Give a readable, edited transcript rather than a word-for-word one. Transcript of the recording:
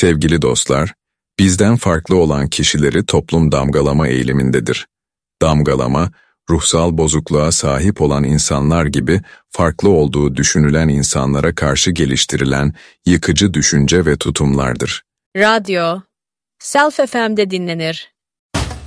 Sevgili dostlar, bizden farklı olan kişileri toplum damgalama eğilimindedir. Damgalama, ruhsal bozukluğa sahip olan insanlar gibi farklı olduğu düşünülen insanlara karşı geliştirilen yıkıcı düşünce ve tutumlardır. Radyo, Self FM'de dinlenir.